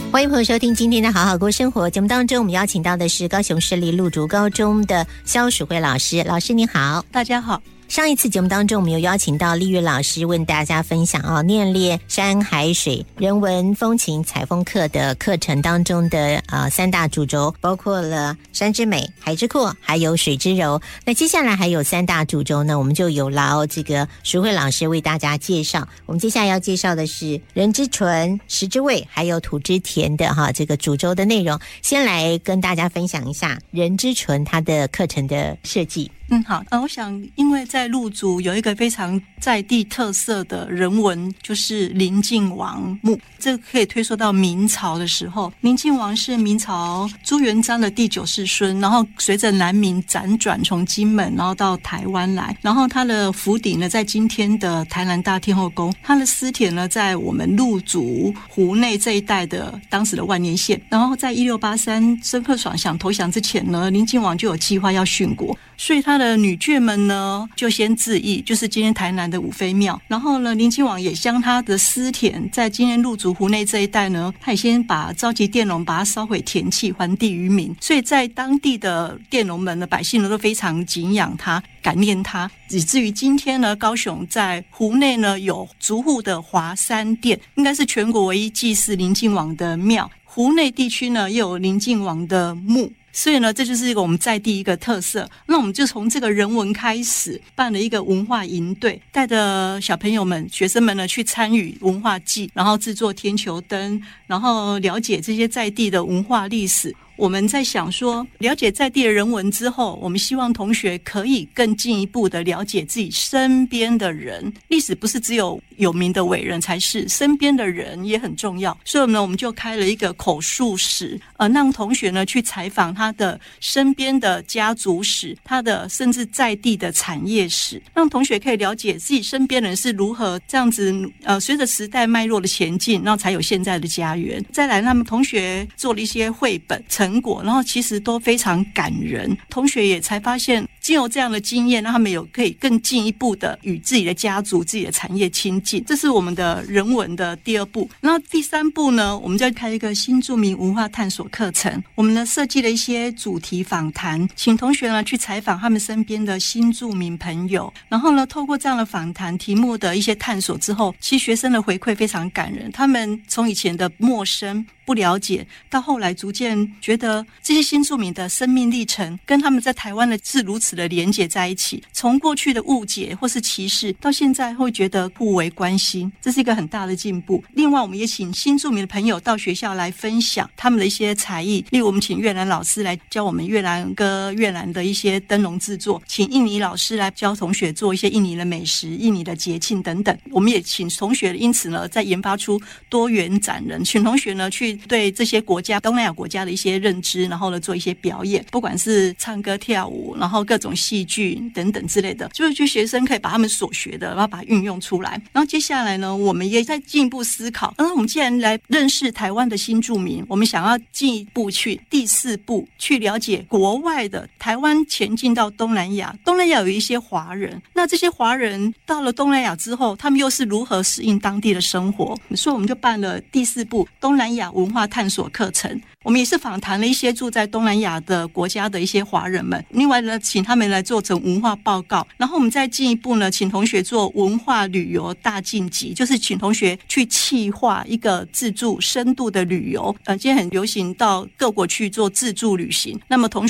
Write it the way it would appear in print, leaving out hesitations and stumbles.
欢迎朋友收听今天的好好过生活节目当中，我们邀请到的是高雄市立鹿竹高中的萧淑慧老师。老师您好。 大家好。 上一次节目当中，我们有邀请到丽月老师为大家分享念列山海水人文风情采风课的课程当中的三大主轴，包括了山之美、海之阔还有水之柔。那接下来还有三大主轴呢，我们就有劳这个淑慧老师为大家介绍。我们接下来要介绍的是人之纯、食之味还有土之甜的这个主轴的内容。先来跟大家分享一下人之纯它的课程的设计。 好，我想因为在鹿竹有一个非常在地特色的人文，就是林靖王墓。这个可以推溯到明朝的时候，林靖王是明朝朱元璋的第9世孙，然后随着南明辗转从金门然后到台湾来，然后他的府邸呢在今天的台南大天后宫，他的尸体呢在我们鹿竹湖内这一带的当时的万年县。然后在1683孙克爽想投降之前呢，林靖王就有计划要殉国，所以他的女眷们呢就先自缢，就是今天台南的五妃庙。然后呢，林靖王也将他的私田在今天鹿竹湖内这一带呢，他也先把召集佃农把它烧毁田契，还地于民。所以在当地的佃农们的百姓呢都非常敬仰他，感念他，以至于今天呢，高雄在湖内呢有逐户的华山殿，应该是全国唯一祭祀林靖王的庙。湖内地区呢也有林靖王的墓。所以呢，这就是一个我们在地一个特色。那我们就从这个人文开始，办了一个文化营队，带着小朋友们、学生们呢去参与文化祭，然后制作天球灯，然后了解这些在地的文化历史。我们在想说，了解在地的人文之后，我们希望同学可以更进一步的了解自己身边的人。历史不是只有有名的伟人才是，身边的人也很重要。所以呢，我们就开了一个口述史，让同学呢去采访他的身边的家族史，他的甚至在地的产业史，让同学可以了解自己身边人是如何这样子随着时代脉络的前进，然后才有现在的家园。再来，他们同学做了一些绘本成果，然后其实都非常感人，同学也才发现经由这样的经验，让他们有可以更进一步的与自己的家族、自己的产业亲近。这是我们的人文的第2步。然后第3步呢，我们就开一个新住民文化探索课程。我们呢设计了一些主题访谈，请同学呢去采访他们身边的新住民朋友，然后呢透过这样的访谈题目的一些探索之后，其实学生的回馈非常感人。他们从以前的陌生不了解，到后来逐渐觉得这些新住民的生命历程跟他们在台湾的是如此的连结在一起，从过去的误解或是歧视，到现在会觉得互为关心，这是一个很大的进步。另外，我们也请新住民的朋友到学校来分享他们的一些才艺，例如我们请越南老师来教我们越南歌、越南的一些灯笼制作，请印尼老师来教同学做一些印尼的美食、印尼的节庆等等。我们也请同学因此呢再研发出多元展人，请同学呢去对这些国家、东南亚国家的一些认知，然后呢做一些表演，不管是唱歌跳舞，然后各种戏剧等等之类的，就是学生可以把他们所学的然后把它运用出来。然后接下来呢，我们也在进一步思考，我们既然来认识台湾的新住民，我们想要进一步去第4步去了解国外的台湾前进到东南亚，东南亚有一些华人，那这些华人到了东南亚之后，他们又是如何适应当地的生活？所以我们就办了第4步东南亚文化探索课程。我们也是访谈了一些住在东南亚的国家的一些华人们，另外呢请他们来做成文化报告，然后我们再进一步呢请同学做文化旅游大晋级，就是请同学去企划一个自助深度的旅游。今天很流行到各国去做自助旅行，那么同学